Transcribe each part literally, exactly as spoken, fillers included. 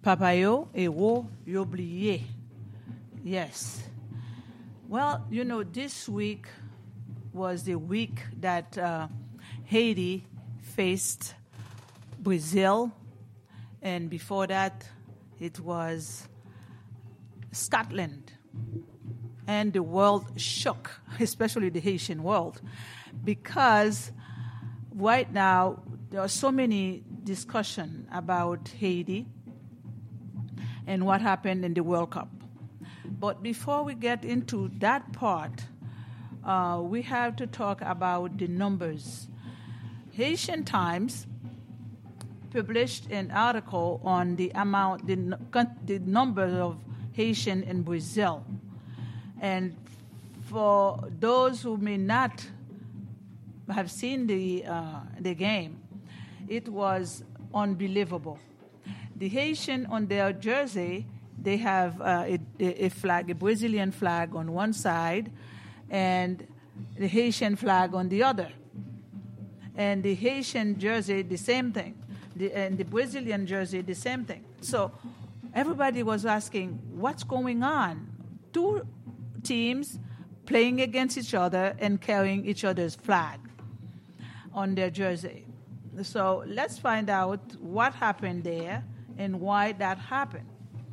Papayo Ewo Yobliye. Yes. Well, you know, this week was the week that uh, Haiti faced Brazil, and before that, it was Scotland. And the world shook, especially the Haitian world, because right now there are so many discussions about Haiti and what happened in the World Cup. But before we get into that part, uh, we have to talk about the numbers. Haitian Times published an article on the amount, the, the number of Haitian in Brazil. And for those who may not have seen the uh, the game, it was unbelievable. The Haitian on their jersey, they have uh, a, a flag, a Brazilian flag on one side, and the Haitian flag on the other. And the Haitian jersey, the same thing. The, and the Brazilian jersey, the same thing. So everybody was asking, what's going on? Two teams playing against each other and carrying each other's flag on their jersey. So let's find out what happened there and why that happened.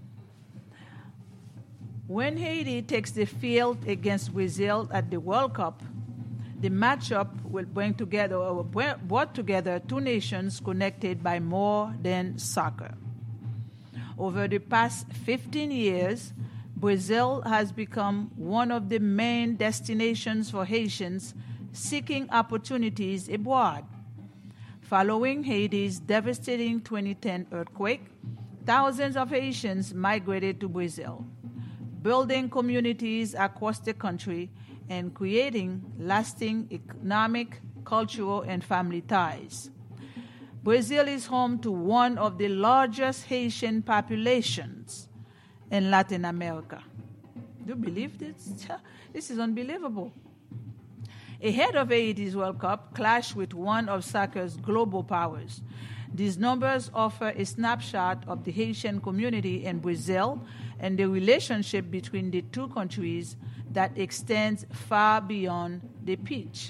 When Haiti takes the field against Brazil at the World Cup, the matchup will bring together or brought together two nations connected by more than soccer. Over the past fifteen years, Brazil has become one of the main destinations for Haitians seeking opportunities abroad. Following Haiti's devastating twenty ten earthquake, thousands of Haitians migrated to Brazil, building communities across the country and creating lasting economic, cultural, and family ties. Brazil is home to one of the largest Haitian populations in Latin America. Do you believe this? This is unbelievable. Ahead of Haiti's World Cup clash with one of soccer's global powers. These numbers offer a snapshot of the Haitian community in Brazil and the relationship between the two countries that extends far beyond the pitch.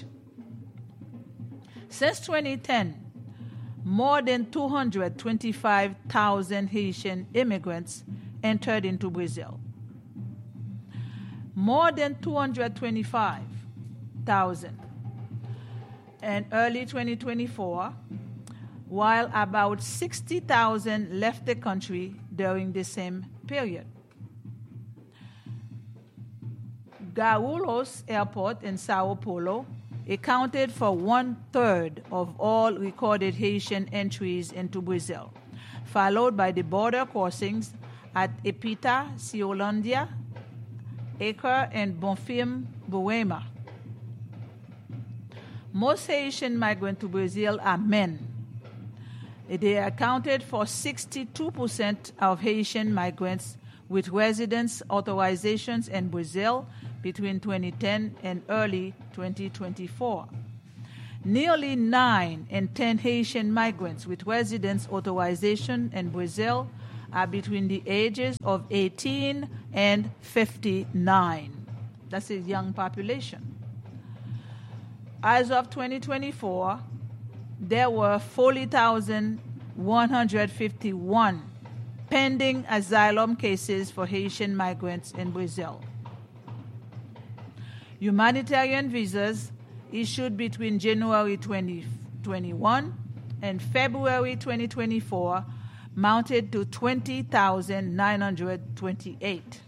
Since twenty ten, more than two hundred twenty-five thousand Haitian immigrants entered into Brazil. More than two hundred twenty-five thousand. In early twenty twenty-four, while about sixty thousand left the country during the same period. Guarulhos Airport in Sao Paulo accounted for one-third of all recorded Haitian entries into Brazil, followed by the border crossings at Epita, Ceolândia, Acre, and Bonfim, Boema. Most Haitian migrants to Brazil are men. They accounted for sixty-two percent of Haitian migrants with residence authorizations in Brazil between twenty ten and early twenty twenty-four. Nearly nine in ten Haitian migrants with residence authorization in Brazil are between the ages of eighteen and fifty-nine. That's a young population. As of twenty twenty-four, there were forty thousand one hundred fifty-one pending asylum cases for Haitian migrants in Brazil. Humanitarian visas issued between January twenty twenty-one and February twenty twenty-four mounted to twenty thousand nine hundred twenty-eight.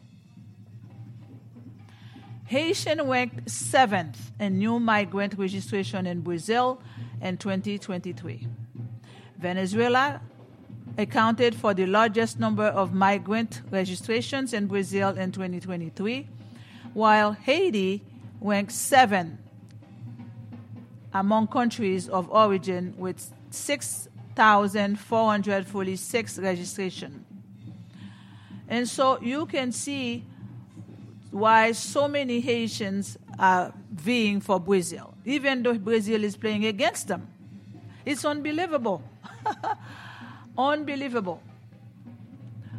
Haitian ranked seventh in new migrant registration in Brazil in twenty twenty-three. Venezuela accounted for the largest number of migrant registrations in Brazil in twenty twenty-three, while Haiti ranked seventh among countries of origin with six thousand four hundred forty-six registrations. And so you can see why so many Haitians are vying for Brazil, even though Brazil is playing against them. It's unbelievable. Unbelievable.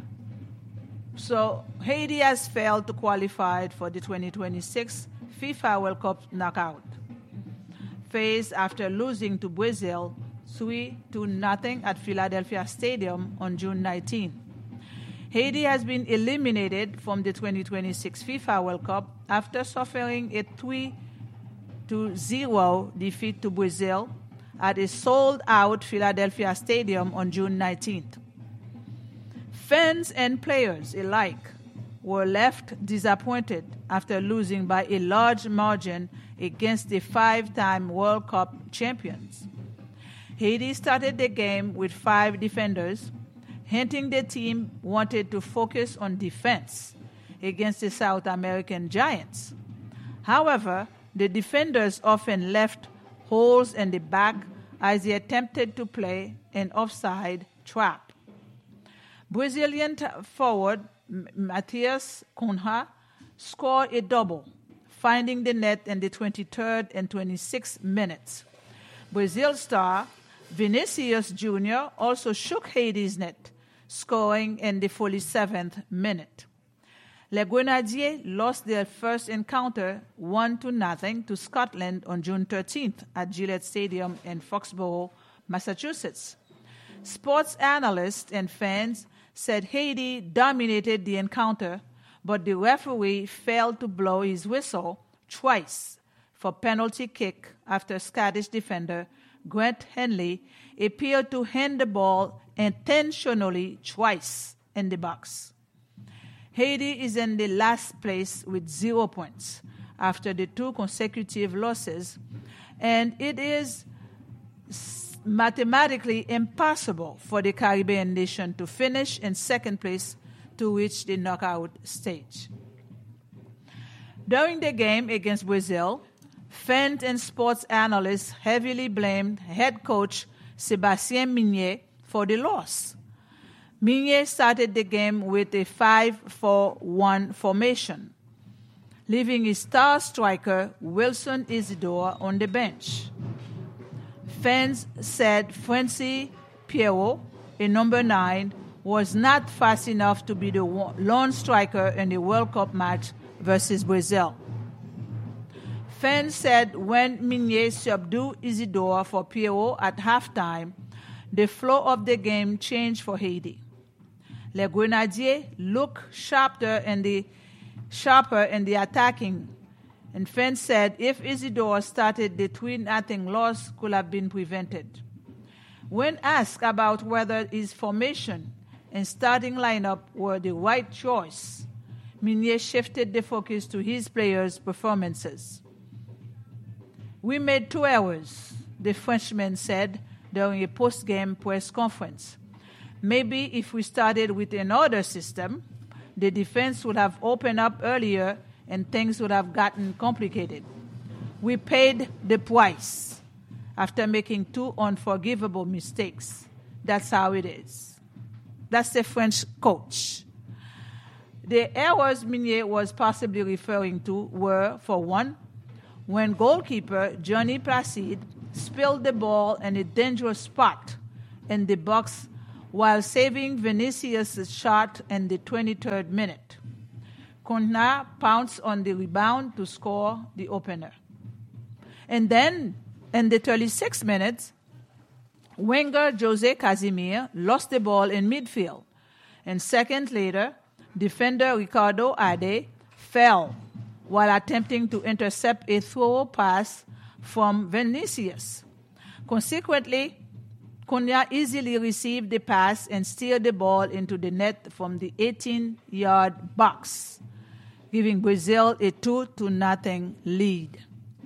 So Haiti has failed to qualify for the twenty twenty-six FIFA World Cup knockout phase after losing to Brazil three to nothing at Philadelphia Stadium on June nineteenth. Haiti has been eliminated from the twenty twenty-six FIFA World Cup after suffering a three to zero defeat to Brazil at a sold-out Philadelphia Stadium on June nineteenth. Fans and players alike were left disappointed after losing by a large margin against the five-time World Cup champions. Haiti started the game with five defenders, hinting the team wanted to focus on defense against the South American giants. However, the defenders often left holes in the back as they attempted to play an offside trap. Brazilian forward Matheus Cunha scored a double, finding the net in the twenty-third and twenty-sixth minutes. Brazil star Vinicius Junior also shook Haiti's net, scoring in the forty-seventh minute. Les Grenadiers lost their first encounter one to nothing to Scotland on June thirteenth at Gillette Stadium in Foxborough, Massachusetts. Sports analysts and fans said Haiti dominated the encounter, but the referee failed to blow his whistle twice for penalty kick after Scottish defender Grant Henley appeared to hand the ball intentionally twice in the box. Haiti is in the last place with zero points after the two consecutive losses, and it is mathematically impossible for the Caribbean nation to finish in second place to reach the knockout stage. During the game against Brazil, fans and sports analysts heavily blamed head coach Sébastien Migné for the loss. Migné started the game with a five four one formation, leaving his star striker Wilson Isidore on the bench. Fans said Francis Pierrot, a number nine, was not fast enough to be the lone striker in the World Cup match versus Brazil. Fans said when Migné subdued Isidore for Pierrot at halftime, the flow of the game changed for Haiti. Les Grenadiers looked sharper in the sharper in the attacking, and fans said if Isidore started, the three nothing loss could have been prevented. When asked about whether his formation and starting lineup were the right choice, Migné shifted the focus to his players' performances. We made two errors, the Frenchman said during a post-game press conference. Maybe if we started with another system, the defense would have opened up earlier and things would have gotten complicated. We paid the price after making two unforgivable mistakes. That's how it is. That's the French coach. The errors Migné was possibly referring to were, for one, when goalkeeper Johnny Placide spilled the ball in a dangerous spot in the box while saving Vinicius' shot in the twenty-third minute. Cunha pounced on the rebound to score the opener. And then, in the thirty-sixth minute, winger Jose Casimir lost the ball in midfield. And seconds later, defender Ricardo Ade fell while attempting to intercept a throw pass from Vinicius. Consequently, Cunha easily received the pass and steered the ball into the net from the eighteen-yard box, giving Brazil a two to nothing lead.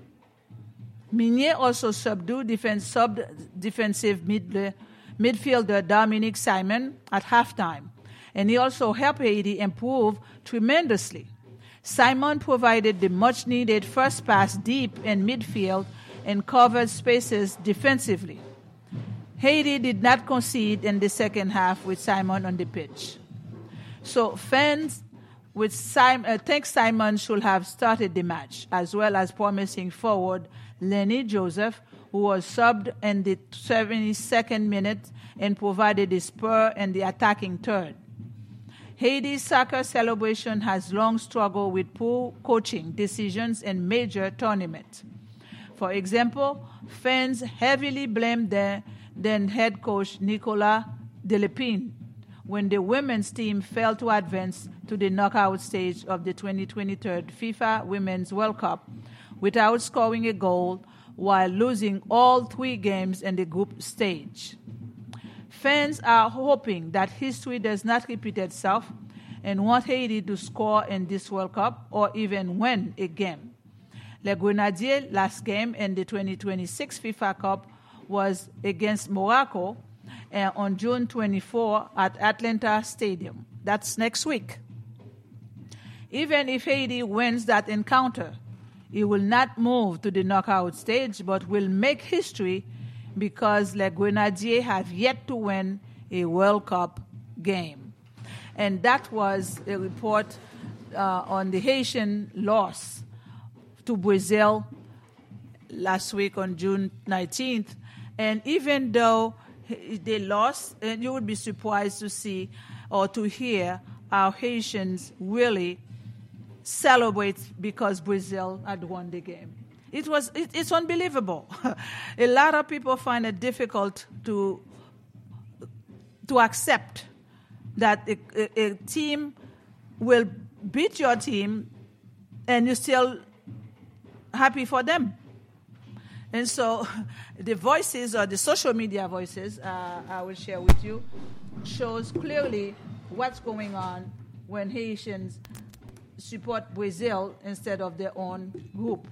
Migné also subdued defense, sub defensive mid, midfielder Dominique Simon at halftime, and he also helped Haiti improve tremendously. Simon provided the much-needed first pass deep in midfield and covered spaces defensively. Haiti did not concede in the second half with Simon on the pitch. So fans with Simon, uh, think Simon should have started the match, as well as promising forward Lenny Joseph, who was subbed in the seventy-second minute and provided the spur in the attacking third. Haiti's soccer celebration has long struggled with poor coaching decisions in major tournaments. For example, fans heavily blamed their then head coach Nicolas Delepine when the women's team failed to advance to the knockout stage of the twenty twenty-three FIFA Women's World Cup without scoring a goal while losing all three games in the group stage. Fans are hoping that history does not repeat itself and want Haiti to score in this World Cup or even win a game. Les Grenadiers' last game in the twenty twenty-six FIFA Cup was against Morocco uh, on June twenty-fourth at Atlanta Stadium. That's next week. Even if Haiti wins that encounter, it will not move to the knockout stage but will make history because Les Grenadiers have yet to win a World Cup game. And that was a report uh, on the Haitian loss to Brazil last week on June nineteenth. And even though they lost, and you would be surprised to see or to hear how Haitians really celebrate because Brazil had won the game. It was it, it's unbelievable. A lot of people find it difficult to to accept that a, a, a team will beat your team and you're still happy for them. And so the voices or the social media voices uh, I will share with you shows clearly what's going on when Haitians support Brazil instead of their own group.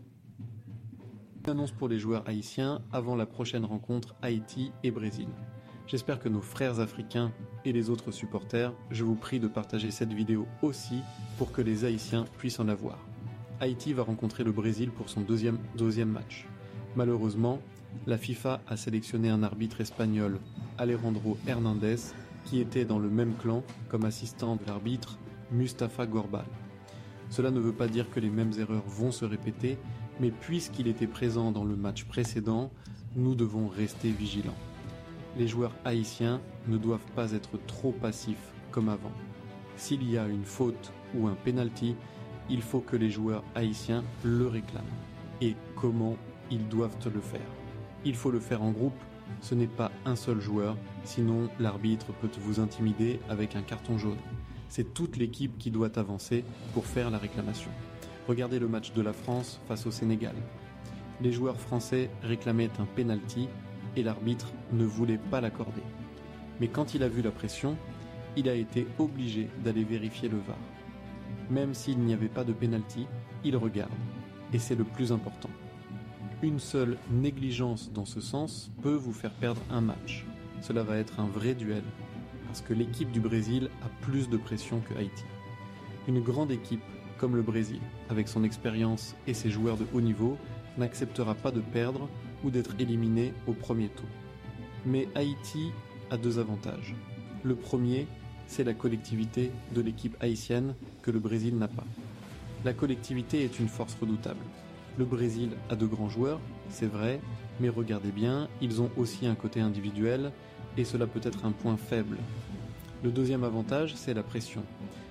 Une annonce pour les joueurs haïtiens avant la prochaine rencontre Haïti et Brésil. J'espère que nos frères africains et les autres supporters, je vous prie de partager cette vidéo aussi pour que les Haïtiens puissent en la voir. Haïti va rencontrer le Brésil pour son deuxième, deuxième match. Malheureusement, la FIFA a sélectionné un arbitre espagnol, Alejandro Hernández, qui était dans le même clan comme assistant de l'arbitre Mustafa Gorbal. Cela ne veut pas dire que les mêmes erreurs vont se répéter, mais puisqu'il était présent dans le match précédent, nous devons rester vigilants. Les joueurs haïtiens ne doivent pas être trop passifs comme avant. S'il y a une faute ou un penalty, il faut que les joueurs haïtiens le réclament. Et comment ils doivent le faire? Il faut le faire en groupe, ce n'est pas un seul joueur, sinon l'arbitre peut vous intimider avec un carton jaune. C'est toute l'équipe qui doit avancer pour faire la réclamation. Regardez le match de la France face au Sénégal. Les joueurs français réclamaient un penalty et l'arbitre ne voulait pas l'accorder. Mais quand il a vu la pression, il a été obligé d'aller vérifier le V A R. Même s'il n'y avait pas de penalty, il regarde. Et c'est le plus important. Une seule négligence dans ce sens peut vous faire perdre un match. Cela va être un vrai duel, parce que l'équipe du Brésil a plus de pression que Haïti. Une grande équipe comme le Brésil, avec son expérience et ses joueurs de haut niveau, n'acceptera pas de perdre ou d'être éliminé au premier tour. Mais Haïti a deux avantages. Le premier, c'est la collectivité de l'équipe haïtienne que le Brésil n'a pas. La collectivité est une force redoutable. Le Brésil a de grands joueurs, c'est vrai, mais regardez bien, ils ont aussi un côté individuel et cela peut être un point faible. Le deuxième avantage, c'est la pression.